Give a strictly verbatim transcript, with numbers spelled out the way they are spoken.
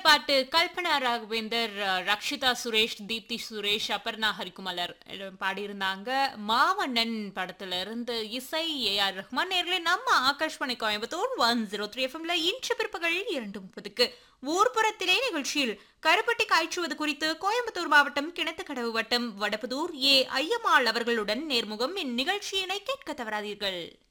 பாட்டு கல்பனா ராகவேந்தர், ரக்ஷிதா சுரேஷ், தீப்தி சுரேஷ், அபர்ணா ஹரிகுமார் பாடியிருந்தாங்க. மாவண்ணன் படத்துல இருந்து இசை ஏ ஆர் ரஹ்மான். நேர்களே, நம்ம Akashvani Coimbatore one zero three எஃப்எம்ல இன்று பிற்பகல் இரண்டு முப்பதுக்கு ஊர்புறத்திலே நிகழ்ச்சியில் கருப்பட்டி காய்ச்சுவது குறித்து கோயம்புத்தூர் மாவட்டம் கிணத்துக்கடவு வட்டம் வடபுதூர் ஏ ஐயம்மாள் அவர்களுடன் நேர்முகம். இந்நிகழ்ச்சியினை கேட்க தவறாதீர்கள்.